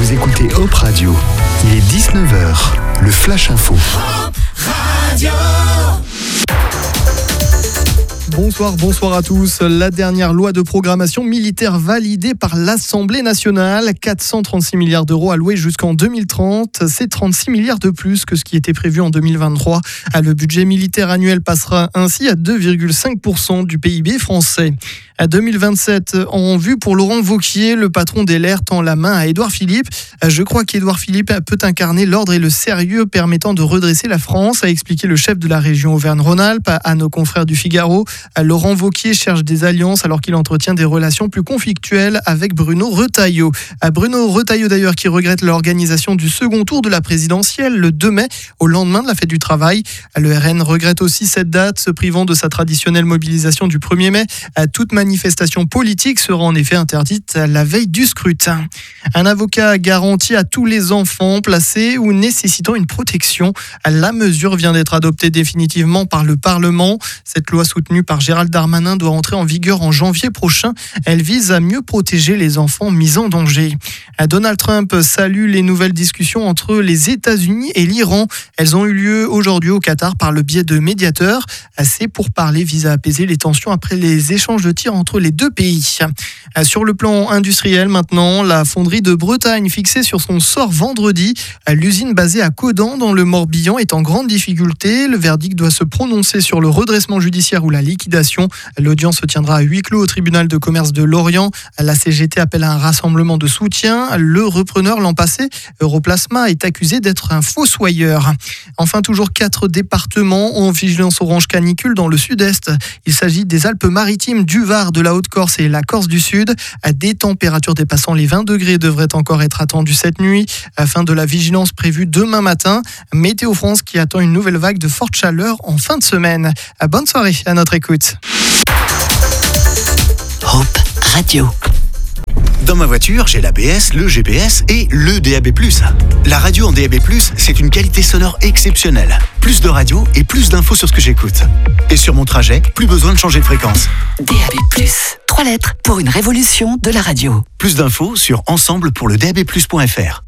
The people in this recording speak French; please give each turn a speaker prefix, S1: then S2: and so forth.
S1: Vous écoutez Hop Radio. Il est 19h, le Flash Info.
S2: Hop Radio.
S3: Bonsoir à tous. La dernière loi de programmation militaire validée par l'Assemblée nationale, 436 milliards d'euros alloués jusqu'en 2030. C'est 36 milliards de plus que ce qui était prévu en 2023. Le budget militaire annuel passera ainsi à 2,5% du PIB français. À 2027, en vue pour Laurent Wauquiez, le patron des LR tend la main à Édouard Philippe. Je crois qu'Édouard Philippe peut incarner l'ordre et le sérieux permettant de redresser la France, a expliqué le chef de la région Auvergne-Rhône-Alpes à nos confrères du Figaro. Laurent Wauquiez cherche des alliances alors qu'il entretient des relations plus conflictuelles avec Bruno Retailleau. Bruno Retailleau d'ailleurs qui regrette l'organisation du second tour de la présidentielle le 2 mai au lendemain de la fête du travail. Le RN regrette aussi cette date, se privant de sa traditionnelle mobilisation du 1er mai. Toute manifestation politique sera en effet interdite la veille du scrutin. Un avocat garantit à tous les enfants placés ou nécessitant une protection. La mesure vient d'être adoptée définitivement par le Parlement. Cette loi soutenue par Gérald Darmanin doit entrer en vigueur en janvier prochain. Elle vise à mieux protéger les enfants mis en danger. Donald Trump salue les nouvelles discussions entre les États-Unis et l'Iran. Elles ont eu lieu aujourd'hui au Qatar par le biais de médiateurs. Ces pourparlers visent à apaiser les tensions après les échanges de tirs entre les deux pays. Sur le plan industriel maintenant, la fonderie de Bretagne fixée sur son sort vendredi. L'usine basée à Caudan dans le Morbihan est en grande difficulté. Le verdict doit se prononcer sur le redressement judiciaire ou la liquidation. L'audience se tiendra à huis clos au tribunal de commerce de Lorient. La CGT appelle à un rassemblement de soutien. Le repreneur l'an passé, Europlasma, est accusé d'être un fossoyeur. Enfin, toujours 4 départements en vigilance orange canicule dans le sud-est. Il s'agit des Alpes-Maritimes, du Var, de la Haute-Corse et la Corse du Sud. Des températures dépassant les 20 degrés devraient encore être attendues cette nuit. Fin de la vigilance prévue demain matin. Météo France qui attend une nouvelle vague de forte chaleur en fin de semaine. Bonne soirée à notre écoute.
S1: Hop Radio. Dans ma voiture, j'ai l'ABS, le GPS et le DAB+. La radio en DAB+, c'est une qualité sonore exceptionnelle. Plus de radio et plus d'infos sur ce que j'écoute. Et sur mon trajet, plus besoin de changer de fréquence.
S4: DAB+, 3 lettres pour une révolution de la radio.
S1: Plus d'infos sur ensemble pour le DAB+.fr.